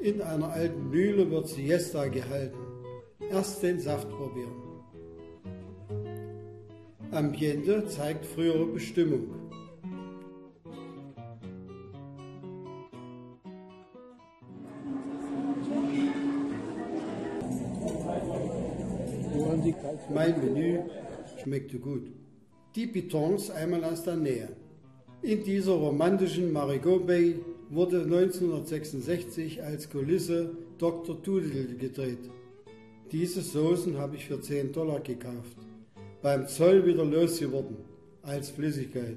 In einer alten Mühle wird Siesta gehalten. Erst den Saft probieren. Ambiente zeigt frühere Bestimmung. Mein Menü schmeckte gut. Die Pitons einmal aus der Nähe. In dieser romantischen Marigot Bay wurde 1966 als Kulisse Dr. Doodle gedreht. Diese Soßen habe ich für $10 gekauft. Beim Zoll wieder losgeworden, als Flüssigkeit.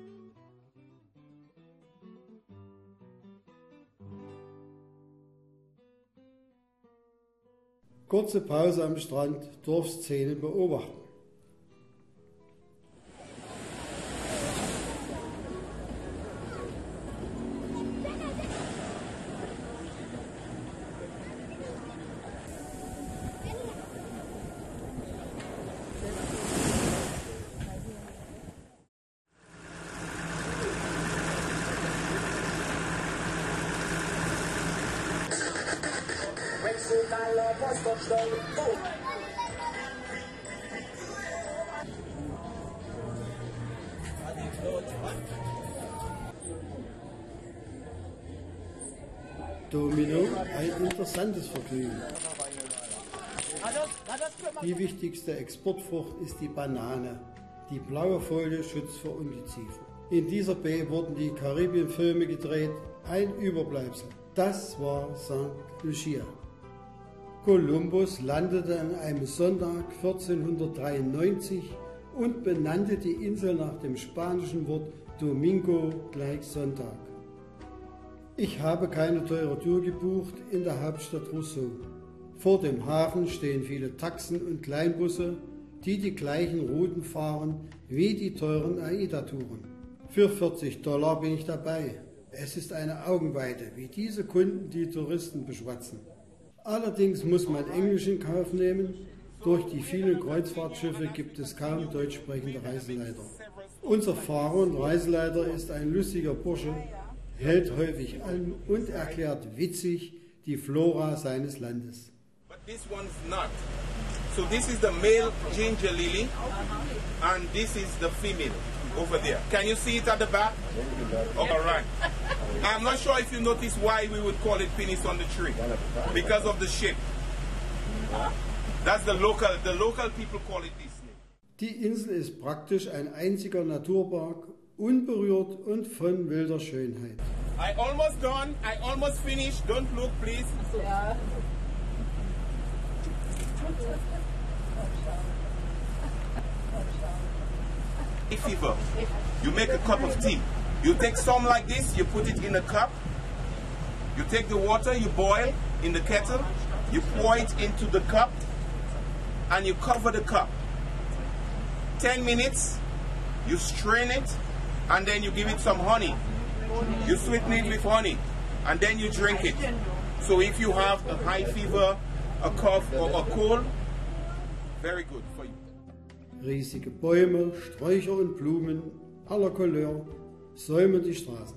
Kurze Pause am Strand, Dorfszene beobachten. Domino, ein interessantes Vergnügen. Die wichtigste Exportfrucht ist die Banane. Die blaue Folie schützt vor Ungeziefer. In dieser Bay wurden die Karibien-Filme gedreht, ein Überbleibsel. Das war St. Lucia. Kolumbus landete an einem Sonntag 1493 und benannte die Insel nach dem spanischen Wort Domingo gleich Sonntag. Ich habe keine teure Tour gebucht in der Hauptstadt Rousseau. Vor dem Hafen stehen viele Taxen und Kleinbusse, die die gleichen Routen fahren wie die teuren AIDA-Touren. Für $40 bin ich dabei. Es ist eine Augenweide, wie diese Kunden die Touristen beschwatzen. Allerdings muss man Englisch in Kauf nehmen. Durch die vielen Kreuzfahrtschiffe gibt es kaum deutsch sprechende Reiseleiter. Unser Fahrer und Reiseleiter ist ein lustiger Bursche, hält häufig an und erklärt witzig die Flora seines Landes. But this one's not. So this is the male ginger lily and this is the female over there. Can you see it at the back? Oh, all right. I'm not sure if you notice why we would call it penis on the tree. Because of the shape. That's the local people call it this name. Die Insel ist praktisch ein einziger Naturpark, unberührt und von wilder Schönheit. I almost done. I almost finished. Don't look, please. Ja. Fever. You make a cup of tea. You take some like this, you put it in a cup. You take the water, you boil in the kettle, you pour it into the cup, and you cover the cup. 10 minutes, you strain it, and then you give it some honey. You sweeten it with honey, and then you drink it. So if you have a high fever, a cough, or a cold, very good for you. Riesige Bäume, Sträucher und Blumen aller Couleur säumen die Straßen.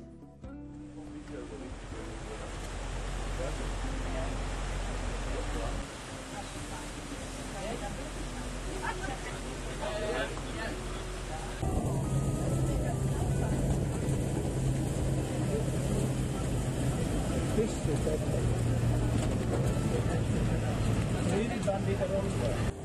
Dann wieder runter.